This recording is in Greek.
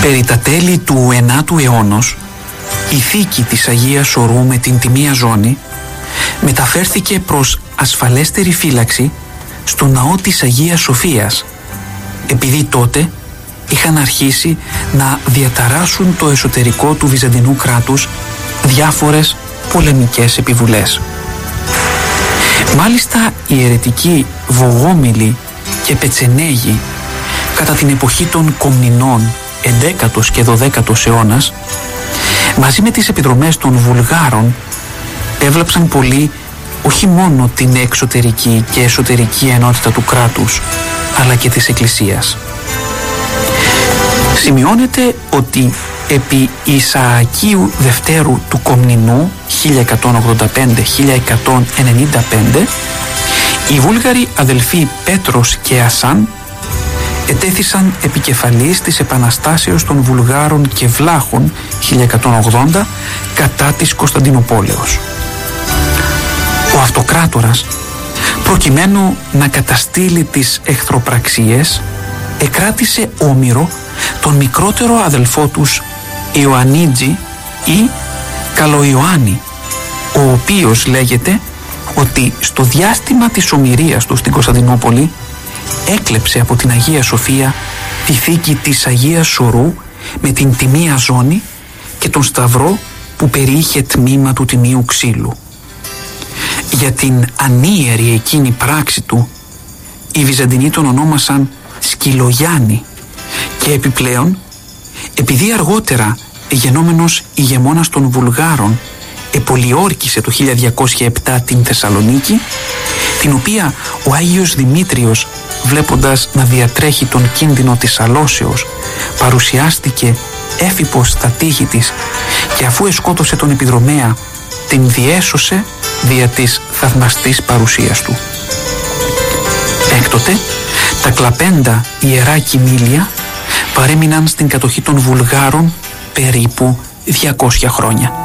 Περί τα τέλη του 9ου αιώνος, η θήκη της Αγίας Ορού με την τιμία ζώνη μεταφέρθηκε προς ασφαλέστερη φύλαξη στο ναό της Αγίας Σοφίας, επειδή τότε είχαν αρχίσει να διαταράσσουν το εσωτερικό του Βυζαντινού κράτους διάφορες πολεμικές επιβουλές. Μάλιστα οι αιρετικοί Βογόμιλοι και Πετσενέγοι κατά την εποχή των Κομνηνών 11ος και 12ος αιώνας, μαζί με τις επιδρομές των Βουλγάρων, έβλαψαν πολύ όχι μόνο την εξωτερική και εσωτερική ενότητα του κράτους, αλλά και της Εκκλησίας. Σημειώνεται ότι επί Ισαακίου Δευτέρου του Κομνηνού 1185-1195 οι Βούλγαροι αδελφοί Πέτρος και Ασάν ετέθησαν επικεφαλής της επαναστάσεως των Βουλγάρων και Βλάχων 1180 κατά της Κωνσταντινούπολεως. Ο αυτοκράτορας, προκειμένου να καταστήλει τις εχθροπραξίες, εκράτησε όμηρο τον μικρότερο αδελφό τους Ιωαννίτζη ή Καλοϊωάννη, ο οποίος λέγεται ότι στο διάστημα της ομηρίας του στην Κωνσταντινούπολη έκλεψε από την Αγία Σοφία τη θήκη της Αγίας Ορού με την τιμία ζώνη και τον σταυρό που περιείχε τμήμα του τιμίου ξύλου. Για την ανίερη εκείνη πράξη του, οι Βυζαντινοί τον ονόμασαν Σκυλογιάννη και επιπλέον, επειδή αργότερα γενόμενος ηγεμόνας των Βουλγάρων επολιόρκησε το 1207 την Θεσσαλονίκη, την οποία ο Άγιος Δημήτριος, βλέποντας να διατρέχει τον κίνδυνο της αλώσεως, παρουσιάστηκε έφυπος στα τείχη της και αφού εσκότωσε τον επιδρομέα, την διέσωσε δια της θαυμαστής παρουσίας του. Έκτοτε, τα κλαπέντα ιερά κοιμήλια παρέμειναν στην κατοχή των Βουλγάρων περίπου 200 χρόνια.